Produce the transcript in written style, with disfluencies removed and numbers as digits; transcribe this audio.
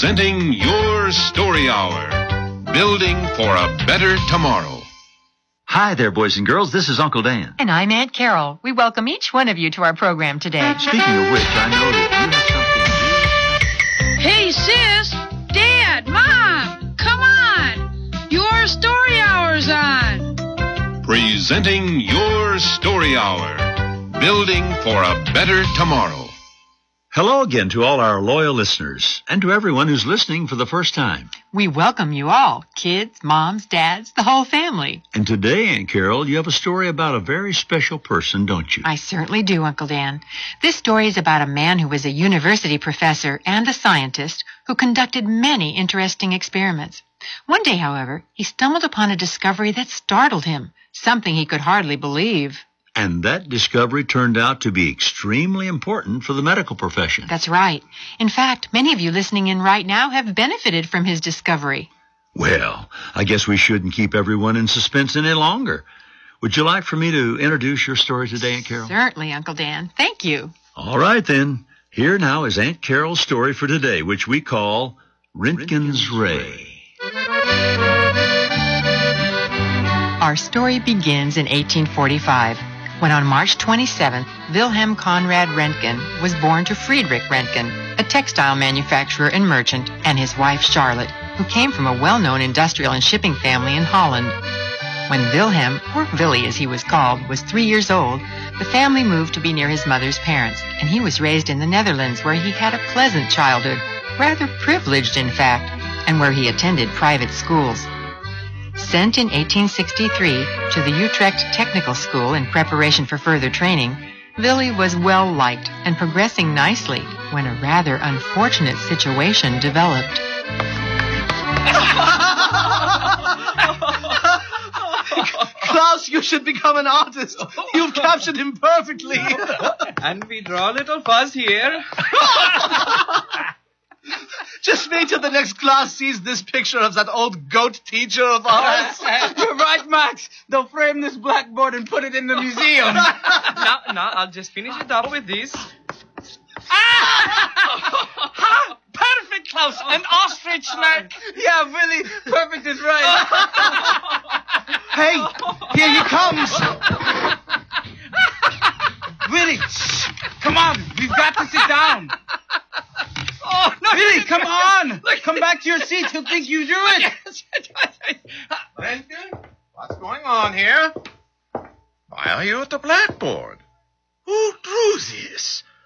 Presenting your Story Hour. Building for a better tomorrow. Hi there, boys and girls. This is Uncle Dan. And I'm Aunt Carol. We welcome each one of you to our program today. Speaking of which, I know that you have something to do. Hey, sis, Dad, Mom, come on. Your Story Hour's on. Presenting your Story Hour. Building for a better tomorrow. Hello again to all our loyal listeners and to everyone who's listening for the first time. We welcome you all, kids, moms, dads, the whole family. And today, Aunt Carol, you have a story about a very special person, don't you? I certainly do, Uncle Dan. This story is about a man who was a university professor and a scientist who conducted many interesting experiments. One day, however, he stumbled upon a discovery that startled him, something he could hardly believe. And that discovery turned out to be extremely important for the medical profession. That's right. In fact, many of you listening in right now have benefited from his discovery. Well, I guess we shouldn't keep everyone in suspense any longer. Would you like for me to introduce your story today, Aunt Carol? Certainly, Uncle Dan. Thank you. All right, then. Here now is Aunt Carol's story for today, which we call Röntgen's Ray. Our story begins in 1845. When on March 27th, Wilhelm Conrad Röntgen was born to Friedrich Röntgen, a textile manufacturer and merchant, and his wife Charlotte, who came from a well-known industrial and shipping family in Holland. When Wilhelm, or Willy as he was called, was 3 years old, the family moved to be near his mother's parents, and he was raised in the Netherlands, where he had a pleasant childhood, rather privileged in fact, and where he attended private schools. Sent in 1863 to the Utrecht Technical School in preparation for further training, Willy was well liked and progressing nicely when a rather unfortunate situation developed. Klaus, you should become an artist. You've captured him perfectly. And we draw a little fuzz here. Just wait till the next class sees this picture of that old goat teacher of ours. You're right, Max. They'll frame this blackboard and put it in the museum. No, I'll just finish it up with this. Perfect, Klaus. An ostrich neck. Yeah, Willy, perfect is right. Hey, here he comes. Willy, shh, come on. We've got to sit down. Oh, no, Willy, come on. Come back to your seat. He'll think you do it. Röntgen, what's going on here? Why are you at the blackboard? Who drew this?